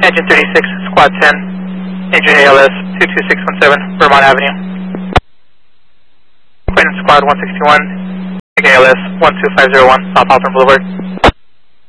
Engine 36, Squad 10, engine ALS 22617, Vermont Avenue. Quinn Squad 161, ALS 12501, South Hawthorne Boulevard.